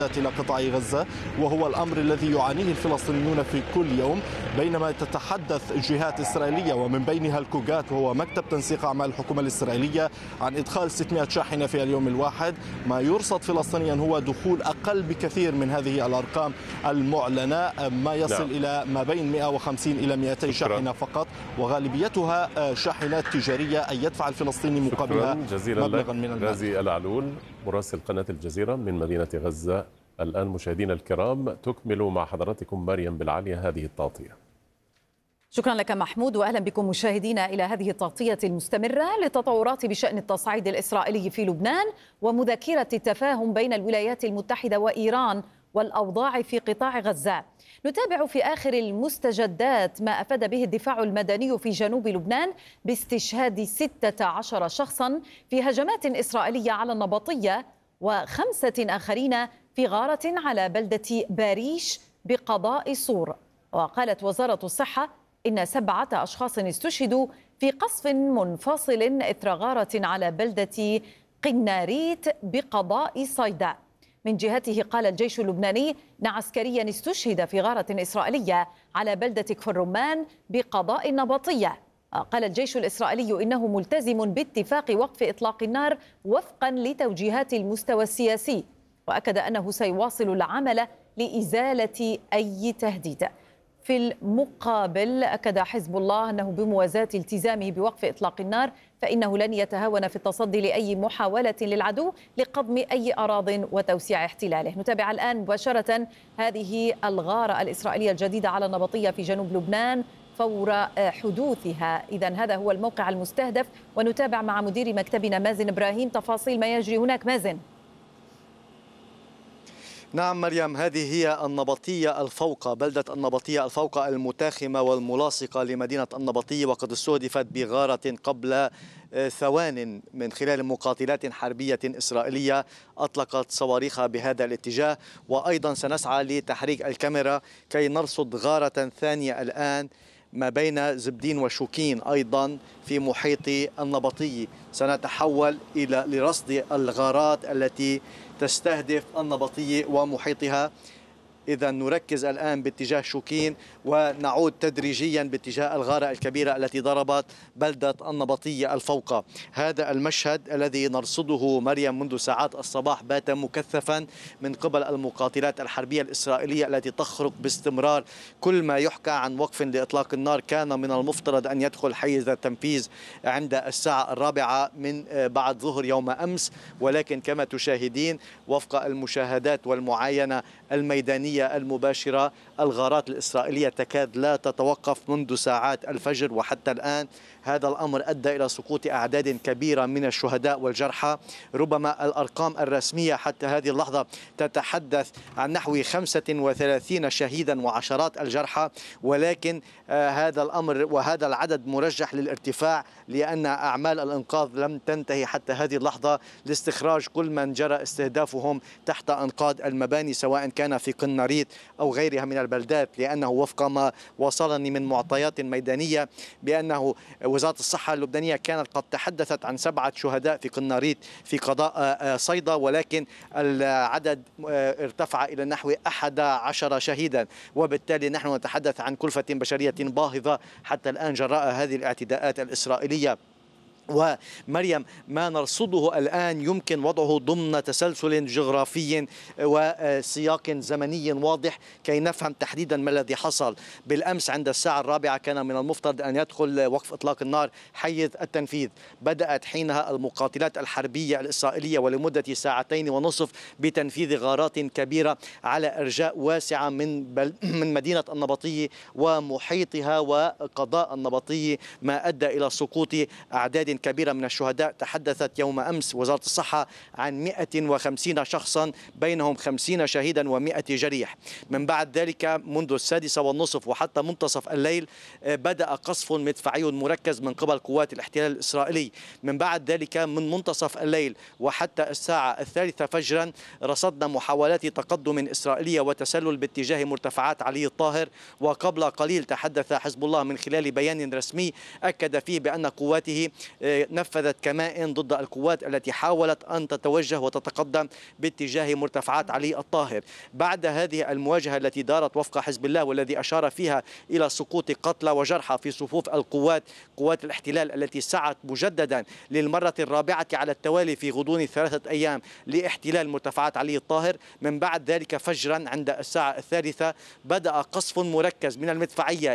إلى قطاع غزة، وهو الأمر الذي يعانيه الفلسطينيون في كل يوم. بينما تتحدث جهات إسرائيلية ومن بينها الكوغات وهو مكتب تنسيق أعمال الحكومة الإسرائيلية عن إدخال 600 شاحنة في اليوم الواحد، ما يرصد فلسطينيا هو دخول أقل بكثير من هذه الأرقام المعلنة، ما يصل إلى ما بين 150 إلى 200 شاحنة فقط، وغالبيتها شاحنات تجارية أي يدفع الفلسطيني مقابلها مبلغا من المال. غازي العلول مراسل قناة الجزيرة من مدينة غزة. الآن مشاهدينا الكرام تكمل مع حضراتكم مريم بالعالية هذه التغطية. شكرا لك محمود، وأهلا بكم مشاهدينا إلى هذه التغطية المستمرة للتطورات بشأن التصعيد الإسرائيلي في لبنان ومذكرة التفاهم بين الولايات المتحدة وإيران والأوضاع في قطاع غزة. نتابع في آخر المستجدات ما أفاد به الدفاع المدني في جنوب لبنان باستشهاد 16 شخصا في هجمات إسرائيلية على النبطية و5 آخرين في غارة على بلدة باريش بقضاء صور. وقالت وزارة الصحة إن 7 أشخاص استشهدوا في قصف منفصل إثر غارة على بلدة قناريت بقضاء صيدا. من جهته قال الجيش اللبناني إن عسكريا استشهد في غارة إسرائيلية على بلدة كفر رمان بقضاء النبطية. قال الجيش الإسرائيلي إنه ملتزم باتفاق وقف إطلاق النار وفقا لتوجيهات المستوى السياسي، وأكد أنه سيواصل العمل لإزالة أي تهديد. في المقابل أكد حزب الله أنه بموازاة التزامه بوقف إطلاق النار فإنه لن يتهاون في التصدي لأي محاولة للعدو لقضم أي أراضٍ وتوسيع احتلاله. نتابع الآن مباشرة هذه الغارة الإسرائيلية الجديدة على النبطية في جنوب لبنان فور حدوثها. إذن هذا هو الموقع المستهدف، ونتابع مع مدير مكتبنا مازن إبراهيم تفاصيل ما يجري هناك. مازن. نعم مريم، هذه هي النبطية الفوقة، بلدة النبطية الفوقة المتاخمة والملاصقة لمدينة النبطية، وقد استهدفت بغارة قبل ثوان من خلال مقاتلات حربية إسرائيلية أطلقت صواريخها بهذا الاتجاه. وأيضا سنسعى لتحريك الكاميرا كي نرصد غارة ثانية الآن ما بين زبدين وشوكين أيضا في محيط النبطية. سنتحول إلى لرصد الغارات التي تستهدف النبطية ومحيطها. إذا نركز الآن باتجاه شوكين ونعود تدريجيا باتجاه الغارة الكبيرة التي ضربت بلدة النبطية الفوقة. هذا المشهد الذي نرصده مريم منذ ساعات الصباح بات مكثفا من قبل المقاتلات الحربية الإسرائيلية التي تخرق باستمرار كل ما يحكى عن وقف لإطلاق النار. كان من المفترض أن يدخل حيز التنفيذ عند الساعة 4 من بعد ظهر يوم أمس، ولكن كما تشاهدين وفق المشاهدات والمعاينة الميدانية المباشرة الغارات الإسرائيلية تكاد لا تتوقف منذ ساعات الفجر وحتى الآن. هذا الأمر أدى إلى سقوط أعداد كبيرة من الشهداء والجرحى. ربما الأرقام الرسمية حتى هذه اللحظة تتحدث عن نحو 35 شهيدا وعشرات الجرحى، ولكن هذا الأمر وهذا العدد مرجح للارتفاع لأن أعمال الإنقاذ لم تنتهي حتى هذه اللحظة لاستخراج كل من جرى استهدافهم تحت أنقاض المباني سواء كان في قناريت أو غيرها من البلدات، لأنه وفق ما وصلني من معطيات ميدانية بأنه وزارة الصحة اللبنانية كانت قد تحدثت عن 7 شهداء في قناريت في قضاء صيدا، ولكن العدد ارتفع إلى نحو 11 شهيدا، وبالتالي نحن نتحدث عن كلفة بشرية باهظة حتى الآن جراء هذه الاعتداءات الإسرائيلية. ومريم ما نرصده الآن يمكن وضعه ضمن تسلسل جغرافي وسياق زمني واضح كي نفهم تحديدا ما الذي حصل. بالأمس عند الساعة 4 كان من المفترض أن يدخل وقف إطلاق النار حيز التنفيذ. بدأت حينها المقاتلات الحربية الإسرائيلية ولمدة 2.5 ساعات بتنفيذ غارات كبيرة على أرجاء واسعة من مدينة النبطية ومحيطها وقضاء النبطية، ما أدى إلى سقوط أعداد كبيرة من الشهداء. تحدثت يوم أمس وزارة الصحة عن 150 شخصا بينهم 50 شهيدا و100 جريح. من بعد ذلك منذ 6:30 وحتى منتصف الليل بدأ قصف مدفعي مركز من قبل قوات الاحتلال الإسرائيلي. من بعد ذلك من منتصف الليل وحتى الساعة 3 فجرا رصدنا محاولات تقدم إسرائيلية وتسلل باتجاه مرتفعات علي الطاهر. وقبل قليل تحدث حزب الله من خلال بيان رسمي أكد فيه بأن قواته نفذت كمائن ضد القوات التي حاولت أن تتوجه وتتقدم باتجاه مرتفعات علي الطاهر. بعد هذه المواجهة التي دارت وفق حزب الله والذي أشار فيها إلى سقوط قتلى وجرحى في صفوف قوات الاحتلال التي سعت مجددا للمرة الرابعة على التوالي في غضون 3 أيام لاحتلال مرتفعات علي الطاهر، من بعد ذلك فجرا عند الساعة 3 بدأ قصف مركز من المدفعية